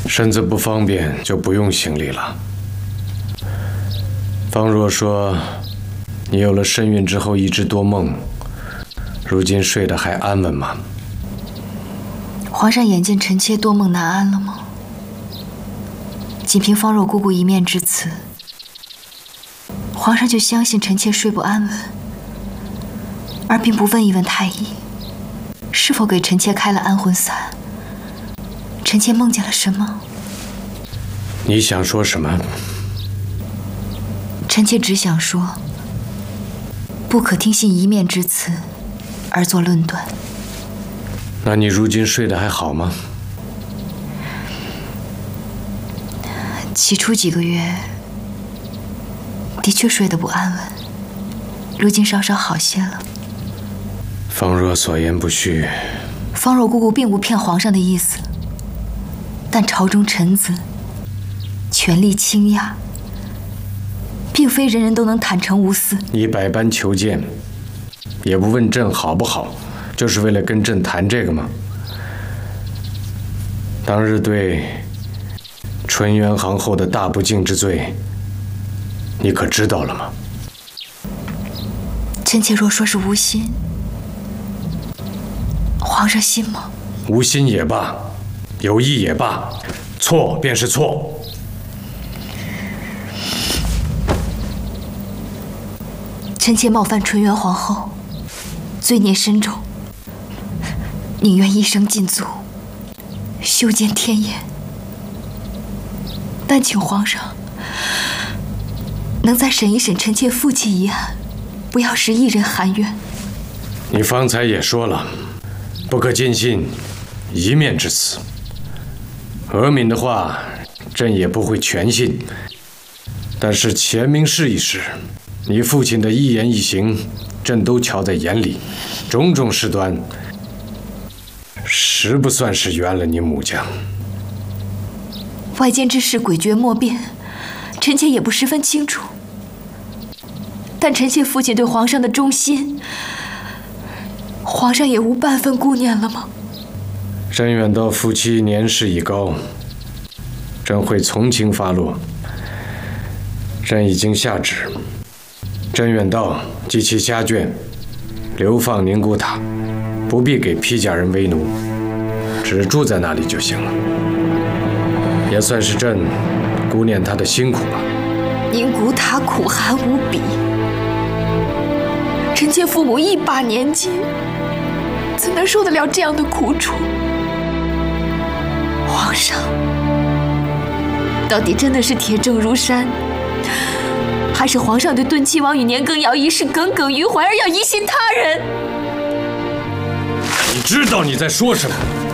身子不方便，就不用行礼了。方若说，你有了身孕之后一直多梦，如今睡得还安稳吗？ 皇上眼见臣妾多梦难安了吗？仅凭方若姑姑一面之词，皇上就相信臣妾睡不安稳，而并不问一问太医，是否给臣妾开了安魂散？臣妾梦见了什么？ 你想说什么？ 臣妾只想说，不可听信一面之词而作论断。 那你如今睡得还好吗？ 起初几个月，的确睡得不安稳，如今稍稍好些了。 方若所言不虚。 方若姑姑并不骗皇上的意思，但朝中臣子权力倾轧，并非人人都能坦诚无私。 你百般求见，也不问朕好不好，就是为了跟朕谈这个吗？当日对纯元皇后的大不敬之罪，你可知道了吗？ 臣妾若说是无心，皇上信吗？ 无心也罢，有意也罢，错便是错。 臣妾冒犯纯元皇后，罪孽深重，宁愿一生禁足，修建天颜。但请皇上能再审一审臣妾父亲一案，不要使一人含冤。 你方才也说了，不可尽信一面之词。额敏的话，朕也不会全信。但是前明试一试，你父亲的一言一行，朕都瞧在眼里，种种事端，实不算是冤了你母家。 外间之事诡谲莫辨，臣妾也不十分清楚。但臣妾父亲对皇上的忠心，皇上也无半分顾念了吗？ 甄远道夫妻年事已高，朕会从轻发落。朕已经下旨，甄远道及其家眷流放宁古塔，不必给披甲人为奴，只住在那里就行了。也算是朕顾念他的辛苦吧。 宁古塔苦寒无比，臣妾父母一把年纪，怎能受得了这样的苦楚？皇上，到底真的是铁证如山，还是皇上对敦亲王与年羹尧一事耿耿于怀，而要疑心他人？ 你知道你在说什么？